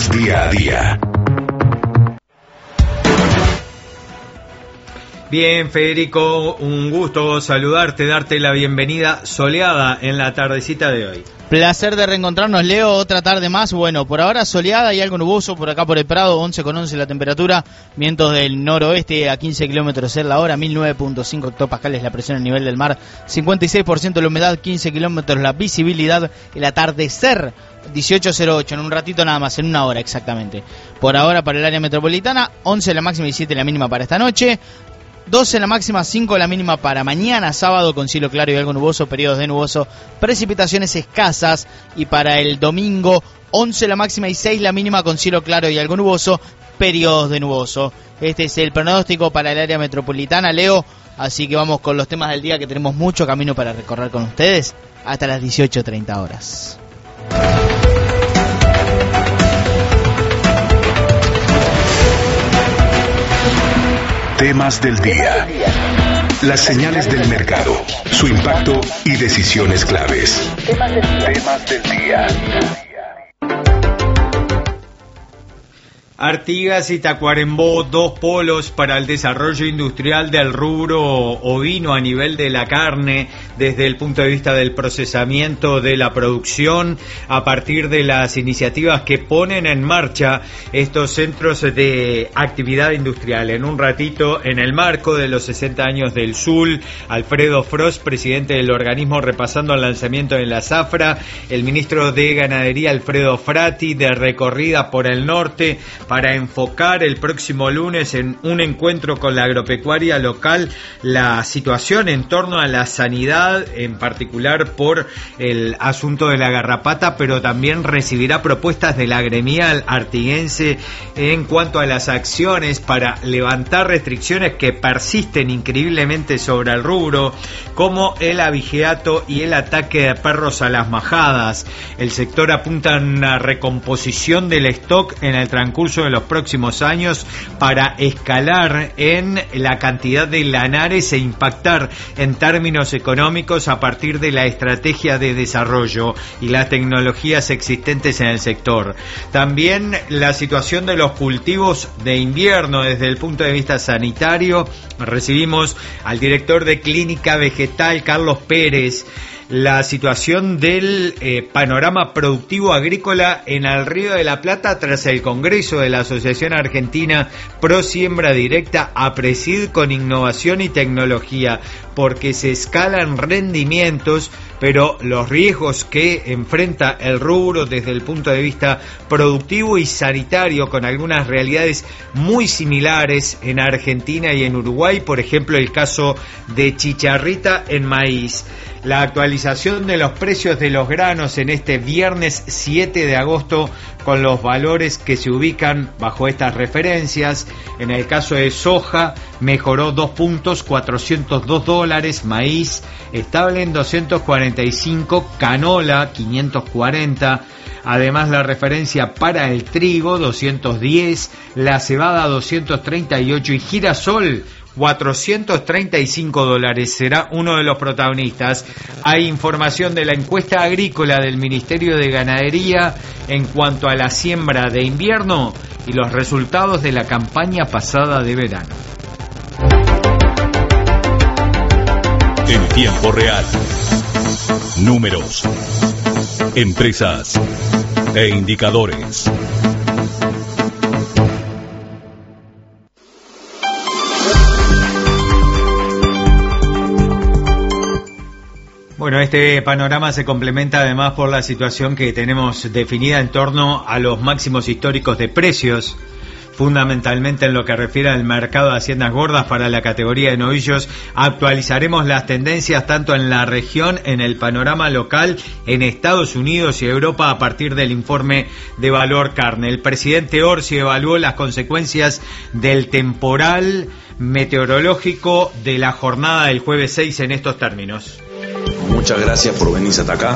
Noticias día a día. Bien, Federico, un gusto saludarte, darte la bienvenida soleada en la tardecita de hoy. Placer de reencontrarnos, Leo, otra tarde más. Bueno, por ahora soleada y algo nuboso por acá por el Prado, 11,11 la temperatura, vientos del noroeste a 15 kilómetros en la hora, 1009.5 hectopascales la presión a nivel del mar, 56% la humedad, 15 kilómetros la visibilidad, el atardecer 18:08, en un ratito nada más, en una hora exactamente. Por ahora para el área metropolitana, 11 la máxima y 7 la mínima para esta noche. 12 la máxima, 5 la mínima para mañana sábado con cielo claro y algo nuboso, periodos de nuboso, precipitaciones escasas, y para el domingo 11 la máxima y 6 la mínima con cielo claro y algo nuboso, periodos de nuboso. Este es el pronóstico para el área metropolitana, Leo, así que vamos con los temas del día, que tenemos mucho camino para recorrer con ustedes hasta las 18:30 horas. Temas del día. Las señales del mercado, su impacto y decisiones claves. Temas del día. Artigas y Tacuarembó, dos polos para el desarrollo industrial del rubro ovino a nivel de la carne, desde el punto de vista del procesamiento de la producción, a partir de las iniciativas que ponen en marcha estos centros de actividad industrial. En un ratito, en el marco de los 60 años del SUL, Alfredo Frost, presidente del organismo, repasando el lanzamiento en la zafra, el ministro de Ganadería, Alfredo Frati, de recorrida por el norte, para enfocar el próximo lunes en un encuentro con la agropecuaria local la situación en torno a la sanidad, en particular por el asunto de la garrapata, pero también recibirá propuestas de la gremial artiguense en cuanto a las acciones para levantar restricciones que persisten increíblemente sobre el rubro, como el abigeato y el ataque de perros a las majadas. El sector apunta a una recomposición del stock en el transcurso de los próximos años para escalar en la cantidad de lanares e impactar en términos económicos a partir de la estrategia de desarrollo y las tecnologías existentes en el sector. También la situación de los cultivos de invierno desde el punto de vista sanitario. Recibimos al director de Clínica Vegetal, Carlos Pérez. La situación del panorama productivo agrícola en el Río de la Plata tras el Congreso de la Asociación Argentina Pro Siembra Directa, APRESID, con innovación y tecnología, porque se escalan rendimientos, pero los riesgos que enfrenta el rubro desde el punto de vista productivo y sanitario, con algunas realidades muy similares en Argentina y en Uruguay, por ejemplo el caso de chicharrita en maíz. La actualización de los precios de los granos en este viernes 7 de agosto con los valores que se ubican bajo estas referencias. En el caso de soja mejoró 2 puntos, $402, maíz estable en 245, canola 540. Además, la referencia para el trigo 210, la cebada 238 y girasol $435 será uno de los protagonistas. Hay información de la encuesta agrícola del Ministerio de Ganadería en cuanto a la siembra de invierno y los resultados de la campaña pasada de verano. En tiempo real. Números, empresas e indicadores. Bueno, este panorama se complementa además por la situación que tenemos definida en torno a los máximos históricos de precios, fundamentalmente en lo que refiere al mercado de haciendas gordas para la categoría de novillos. Actualizaremos las tendencias tanto en la región, en el panorama local, en Estados Unidos y Europa a partir del informe de Valor Carne. El presidente Orsi evaluó las consecuencias del temporal meteorológico de la jornada del jueves 6 en estos términos. Muchas gracias por venir hasta acá.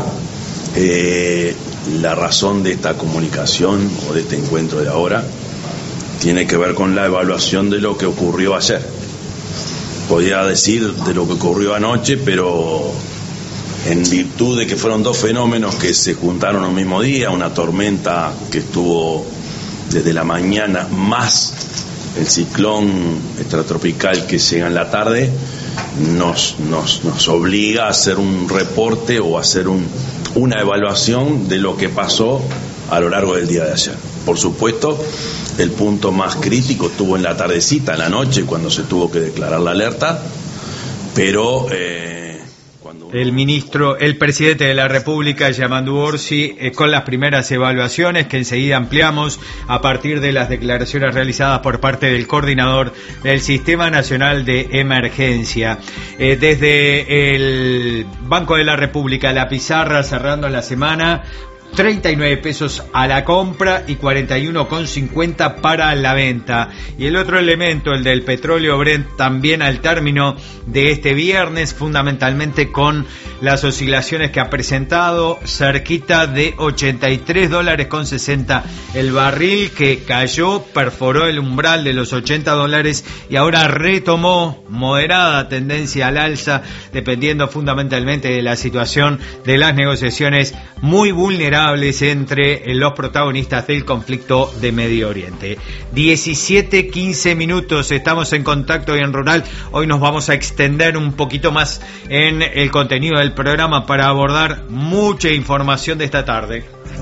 La razón de esta comunicación o de este encuentro de ahora tiene que ver con la evaluación de lo que ocurrió ayer. Podía decir de lo que ocurrió anoche, pero en virtud de que fueron dos fenómenos que se juntaron el mismo día, una tormenta que estuvo desde la mañana, más el ciclón extratropical que llega en la tarde, nos obliga a hacer un reporte o hacer una evaluación de lo que pasó a lo largo del día de ayer. Por supuesto, el punto más crítico estuvo en la tardecita, en la noche, cuando se tuvo que declarar la alerta, pero el presidente de la República, Yamandu Orsi, con las primeras evaluaciones que enseguida ampliamos a partir de las declaraciones realizadas por parte del coordinador del Sistema Nacional de Emergencia. Desde el Banco de la República, la pizarra cerrando la semana, 39 pesos a la compra y 41,50 para la venta. Y el otro elemento, el del petróleo Brent, también al término de este viernes, fundamentalmente con las oscilaciones que ha presentado, cerquita de $83.60 el barril, que cayó, perforó el umbral de los $80 y ahora retomó moderada tendencia al alza, dependiendo fundamentalmente de la situación de las negociaciones muy vulnerables entre los protagonistas del conflicto de Medio Oriente. 17:15 minutos, estamos en Contacto y en Rural. Hoy nos vamos a extender un poquito más en el contenido del programa para abordar mucha información de esta tarde.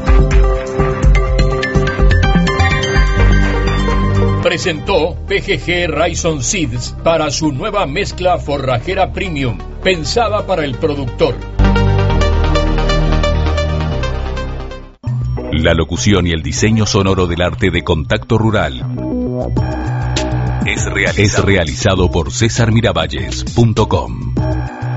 Presentó PGG Raison Seeds para su nueva mezcla forrajera premium, pensada para el productor. La locución y el diseño sonoro del arte de Contacto Rural es realizado por CesarMiravalles.com.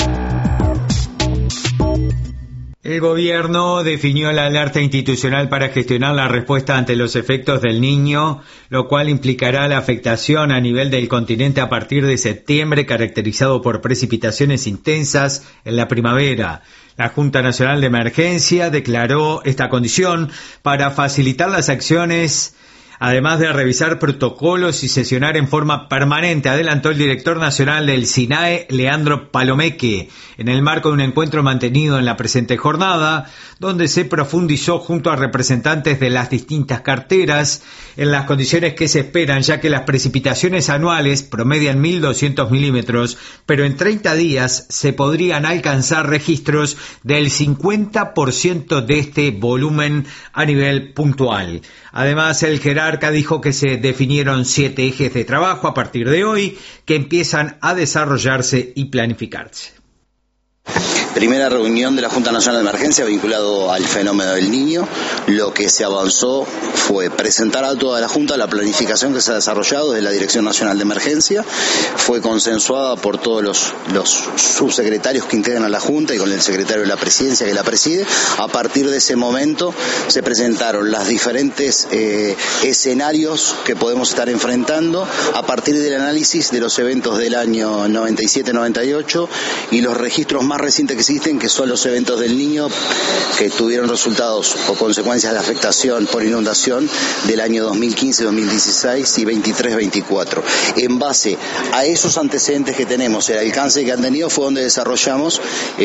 El gobierno definió la alerta institucional para gestionar la respuesta ante los efectos del Niño, lo cual implicará la afectación a nivel del continente a partir de septiembre, caracterizado por precipitaciones intensas en la primavera. La Junta Nacional de Emergencia declaró esta condición para facilitar las acciones, además de revisar protocolos y sesionar en forma permanente, adelantó el director nacional del SINAE, Leandro Palomeque, en el marco de un encuentro mantenido en la presente jornada, donde se profundizó junto a representantes de las distintas carteras en las condiciones que se esperan, ya que las precipitaciones anuales promedian 1.200 milímetros, pero en 30 días se podrían alcanzar registros del 50% de este volumen a nivel puntual. Además, el jerarca dijo que se definieron 7 ejes de trabajo a partir de hoy que empiezan a desarrollarse y planificarse. Primera reunión de la Junta Nacional de Emergencia vinculado al fenómeno del Niño. Lo que se avanzó fue presentar a toda la Junta la planificación que se ha desarrollado desde la Dirección Nacional de Emergencia. Fue consensuada por todos los subsecretarios que integran a la Junta y con el secretario de la Presidencia que la preside. A partir de ese momento se presentaron los diferentes escenarios que podemos estar enfrentando a partir del análisis de los eventos del año 97-98 y los registros más recientes que existen, que son los eventos del Niño que tuvieron resultados o consecuencias de afectación por inundación del año 2015, 2016 y 23-24. En base a esos antecedentes que tenemos, el alcance que han tenido, fue donde desarrollamos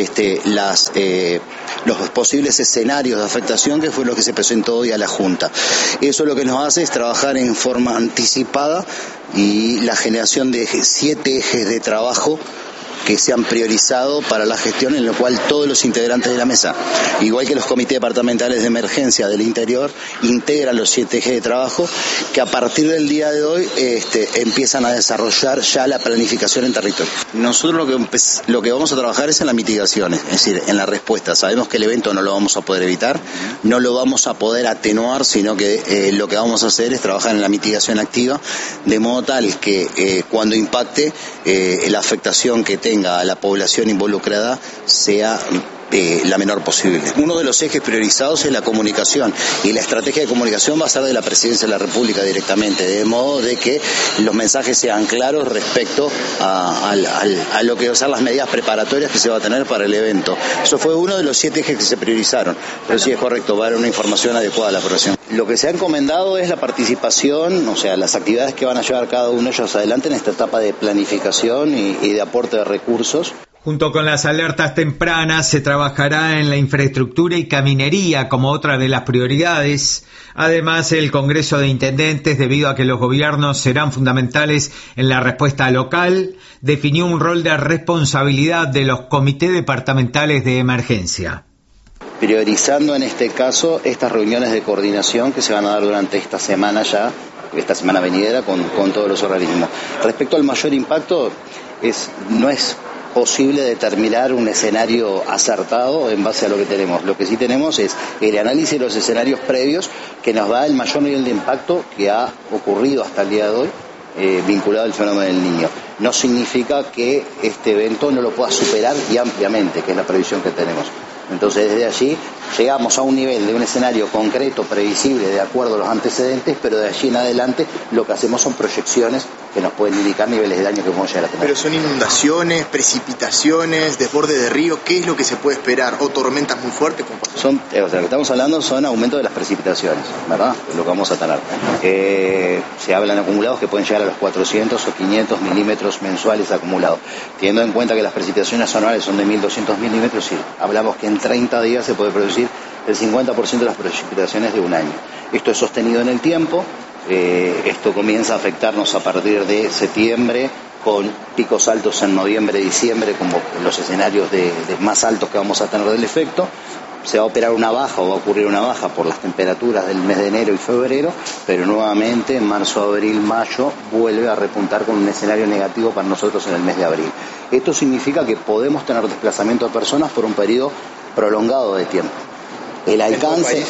los posibles escenarios de afectación, que fue lo que se presentó hoy a la Junta. Eso lo que nos hace es trabajar en forma anticipada y la generación de 7 ejes de trabajo que se han priorizado para la gestión, en lo cual todos los integrantes de la mesa, igual que los comités departamentales de emergencia del interior, integran los 7 ejes de trabajo que a partir del día de hoy empiezan a desarrollar ya la planificación en territorio. Nosotros lo que vamos a trabajar es en la mitigación, es decir, en la respuesta. Sabemos que el evento no lo vamos a poder evitar, no lo vamos a poder atenuar, sino que lo que vamos a hacer es trabajar en la mitigación activa, de modo tal que cuando impacte la afectación que tenga a la población involucrada sea la menor posible. Uno de los ejes priorizados es la comunicación, y la estrategia de comunicación va a ser de la Presidencia de la República directamente, de modo de que los mensajes sean claros respecto a lo que van a ser las medidas preparatorias que se va a tener para el evento. Eso fue uno de los 7 ejes que se priorizaron, pero sí es correcto, va a haber una información adecuada a la población. Lo que se ha encomendado es la participación, o sea, las actividades que van a llevar cada uno de ellos adelante en esta etapa de planificación y de aporte de recursos. Junto con las alertas tempranas se trabajará en la infraestructura y caminería como otra de las prioridades. Además, el Congreso de Intendentes, debido a que los gobiernos serán fundamentales en la respuesta local, definió un rol de responsabilidad de los comités departamentales de emergencia. Priorizando en este caso estas reuniones de coordinación que se van a dar durante esta semana venidera con todos los organismos. Respecto al mayor impacto, no es posible determinar un escenario acertado en base a lo que tenemos. Lo que sí tenemos es el análisis de los escenarios previos que nos da el mayor nivel de impacto que ha ocurrido hasta el día de hoy vinculado al fenómeno del Niño. No significa que este evento no lo pueda superar y ampliamente, que es la previsión que tenemos. Entonces desde allí llegamos a un nivel de un escenario concreto, previsible, de acuerdo a los antecedentes, pero de allí en adelante lo que hacemos son proyecciones que nos pueden indicar niveles de daño que podemos llegar a tener. Pero son inundaciones, precipitaciones, desborde de río, ¿qué es lo que se puede esperar? ¿O tormentas muy fuertes? Lo que estamos hablando son aumentos de las precipitaciones, ¿verdad? Es lo que vamos a tener. Se hablan acumulados que pueden llegar a los 400 o 500 milímetros mensuales acumulados. Teniendo en cuenta que las precipitaciones anuales son de 1.200 milímetros, sí, hablamos que en 30 días se puede producir el 50% de las precipitaciones de un año. Esto es sostenido en el tiempo. Esto comienza a afectarnos a partir de septiembre, con picos altos en noviembre, diciembre, como los escenarios de más altos que vamos a tener del efecto. Se va a operar una baja o va a ocurrir una baja por las temperaturas del mes de enero y febrero, pero nuevamente en marzo, abril, mayo vuelve a repuntar con un escenario negativo para nosotros en el mes de abril. Esto significa que podemos tener desplazamiento de personas por un periodo prolongado de tiempo. El alcance,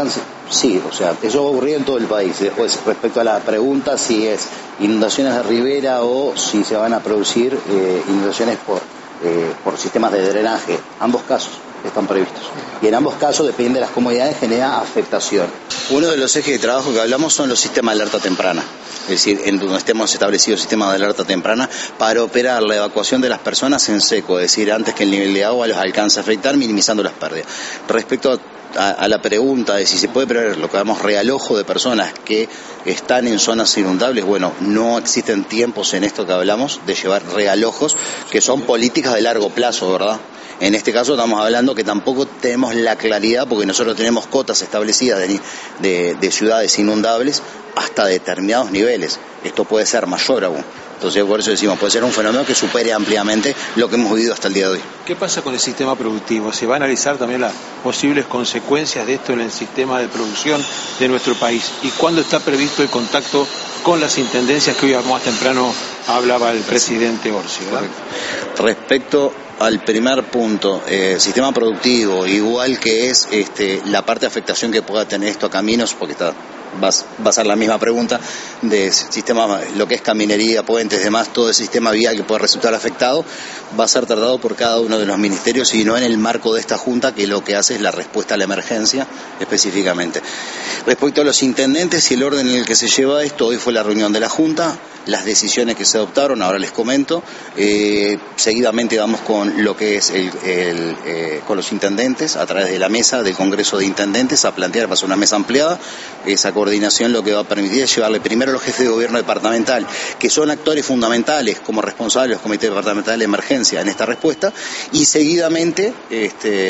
sí, o sea, eso va a ocurrir en todo el país. Después, respecto a la pregunta si es inundaciones de ribera o si se van a producir inundaciones por sistemas de drenaje, ambos casos están previstos. Y en ambos casos, depende de las comodidades, genera afectación. Uno de los ejes de trabajo que hablamos son los sistemas de alerta temprana. Es decir, en donde estemos establecidos sistemas de alerta temprana para operar la evacuación de las personas en seco, es decir, antes que el nivel de agua los alcance a afectar, minimizando las pérdidas. Respecto a la pregunta de si se puede prever lo que llamamos realojo de personas que están en zonas inundables, bueno, no existen tiempos en esto que hablamos de llevar realojos, que son políticas de largo plazo, ¿verdad? En este caso estamos hablando que tampoco tenemos la claridad, porque nosotros tenemos cotas establecidas de ciudades inundables hasta determinados niveles. Esto puede ser mayor aún. Entonces por eso decimos, puede ser un fenómeno que supere ampliamente lo que hemos vivido hasta el día de hoy. ¿Qué pasa con el sistema productivo? ¿Se va a analizar también las posibles consecuencias de esto en el sistema de producción de nuestro país? ¿Y cuándo está previsto el contacto con las intendencias que hoy más temprano hablaba el presidente Orsi, ¿verdad? Respecto al primer punto, sistema productivo, igual que es la parte de afectación que pueda tener esto a caminos, porque va a ser la misma pregunta de sistema, lo que es caminería, puentes, demás, todo el sistema vial que pueda resultar afectado, va a ser tratado por cada uno de los ministerios y no en el marco de esta junta, que lo que hace es la respuesta a la emergencia específicamente. Respecto a los intendentes y el orden en el que se lleva esto, hoy fue la reunión de la junta, las decisiones que se adoptaron, ahora les comento. Seguidamente vamos con lo que es con los intendentes a través de la mesa del Congreso de Intendentes a plantear, va a ser una mesa ampliada. Esa coordinación lo que va a permitir es llevarle primero a los jefes de gobierno departamental, que son actores fundamentales como responsables de los comités departamentales de emergencia en esta respuesta, y seguidamente